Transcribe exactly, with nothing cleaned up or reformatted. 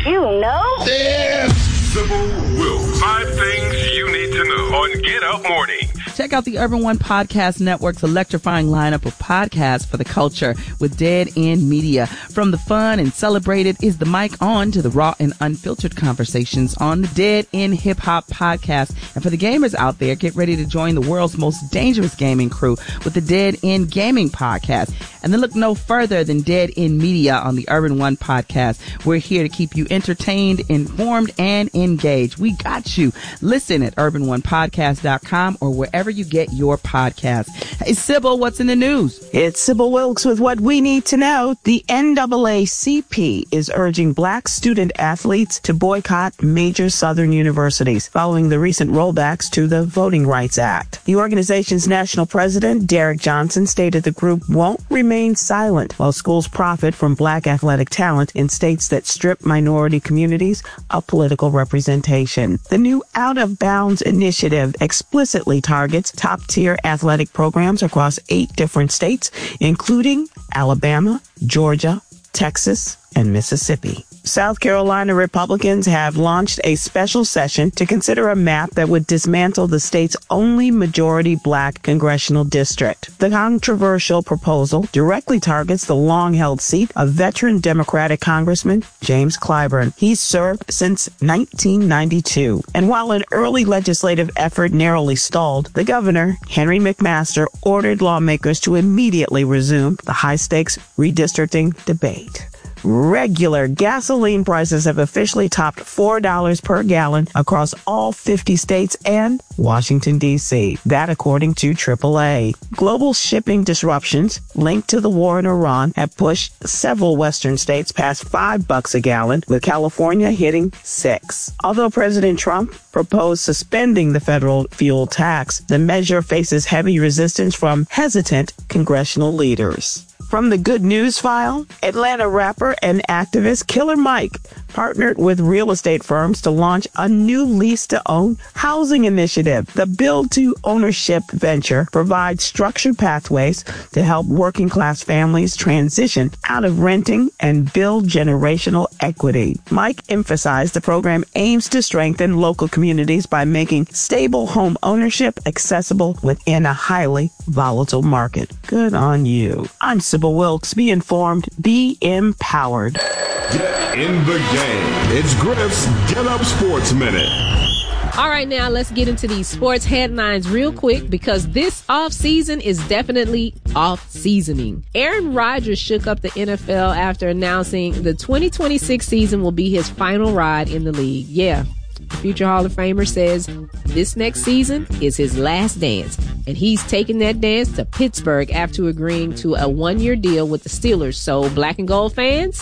you know? Yeah. Sybil Wilkes. Five things you need to know on Get Up Morning. Check out the Urban One Podcast Network's electrifying lineup of podcasts for the culture with Dead End Media. From the fun and celebrated Is the Mic On to the raw and unfiltered conversations on the Dead End Hip Hop Podcast. And for the gamers out there, get ready to join the world's most dangerous gaming crew with the Dead End Gaming Podcast. And then look no further than Dead End Media on the Urban One Podcast. We're here to keep you entertained, informed, and engaged. We got you. Listen at urban one podcast dot com or wherever you get your podcasts. Hey, Sybil, what's in the news? It's Sybil Wilkes with what we need to know. The N double A C P is urging black student athletes to boycott major Southern universities following the recent rollbacks to the Voting Rights Act. The organization's national president, Derek Johnson, stated the group won't remain silent while schools profit from black athletic talent in states that strip minority communities of political representation. The new Out of Bounds initiative explicitly targets top-tier athletic programs across eight different states, including Alabama, Georgia, Texas, and Mississippi. South Carolina Republicans have launched a special session to consider a map that would dismantle the state's only majority black congressional district. The controversial proposal directly targets the long-held seat of veteran Democratic Congressman James Clyburn. He's served since nineteen ninety-two. And while an early legislative effort narrowly stalled, the governor, Henry McMaster, ordered lawmakers to immediately resume the high-stakes redistricting debate. Regular gasoline prices have officially topped four dollars per gallon across all fifty states and Washington, D C. That according to triple A. Global shipping disruptions linked to the war in Iran have pushed several western states past five bucks a gallon, with California hitting six. Although President Trump proposed suspending the federal fuel tax, the measure faces heavy resistance from hesitant congressional leaders. From the Good News File, Atlanta rapper and activist Killer Mike partnered with real estate firms to launch a new lease-to-own housing initiative. The build-to-ownership venture provides structured pathways to help working-class families transition out of renting and build generational equity. Mike emphasized the program aims to strengthen local communities by making stable home ownership accessible within a highly volatile market. Good on you. I'm Sybil Wilkes. Be informed, be empowered. Get in the game. It's Griff's Get Up Sports Minute. All right, now let's get into these sports headlines real quick because this offseason is definitely off-seasoning. Aaron Rodgers shook up the N F L after announcing the twenty twenty-six season will be his final ride in the league. Yeah. The future Hall of Famer says this next season is his last dance, and he's taking that dance to Pittsburgh after agreeing to a one-year deal with the Steelers. So, black and gold fans,